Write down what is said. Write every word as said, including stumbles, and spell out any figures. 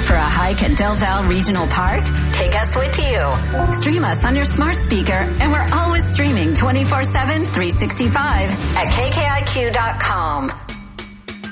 for a hike at Del Val Regional Park? Take us with you. Stream us on your smart speaker, and we're always streaming twenty-four seven, three sixty-five at K K I Q dot com.